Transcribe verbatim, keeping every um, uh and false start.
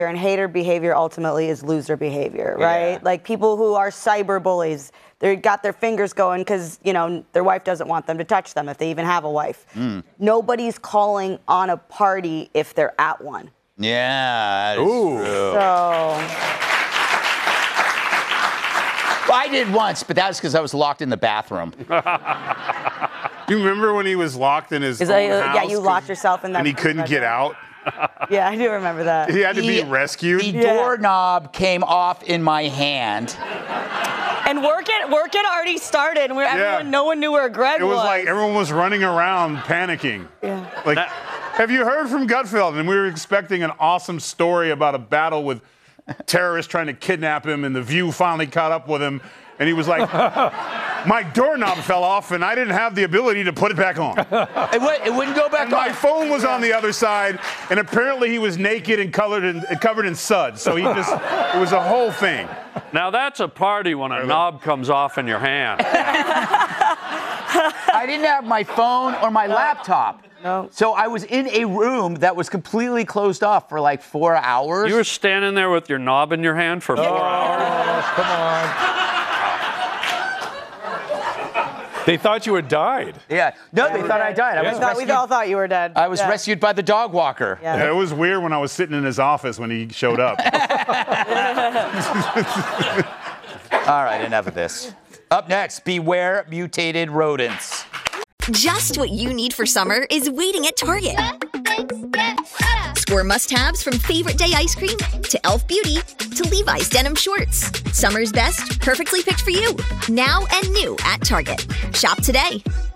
And hater behavior ultimately is loser behavior, right? Yeah. Like people who are cyber bullies, they got their fingers going because, you know, their wife doesn't want them to touch them if they even have a wife. Mm. Nobody's calling on a party if they're at one. Yeah, that is Ooh. true. So, Well, I did once, but that was because I was locked in the bathroom. Do you remember when he was locked in his is own that, house? yeah, you locked yourself in that. And he couldn't get out? Yeah, I do remember that. He had to be The- rescued? The Yeah. doorknob came off in my hand. And work it, work it already started. And we, everyone, no one knew where Greg It was was. like everyone was running around panicking. Yeah. Like, have you heard from Gutfeld? And we were expecting an awesome story about a battle with terrorists trying to kidnap him, and The View finally caught up with him. And he was like, my doorknob fell off, and I didn't have the ability to put it back on. It, would, it wouldn't go back And my on. phone was on the other side, and apparently he was naked and colored in, covered in suds. So he just, it was a whole thing. Now that's a party when a knob comes off in your hand. I didn't have my phone or my laptop. No. So I was in a room that was completely closed off for like four hours. You were standing there with your knob in your hand for four hours? Oh, come on. They thought you had died. Yeah. No, they thought I died. I was we, thought, we rescued. all thought you were dead. I was Yeah. rescued by the dog walker. Yeah. Yeah, it was weird when I was sitting in his office when he showed up. All right, enough of this. Up next, beware mutated rodents. Just what you need for summer is waiting at Target. Score must-haves from favorite day ice cream to e l f beauty to Levi's denim shorts. Summer's best, perfectly picked for you. Now and new at Target. Shop today.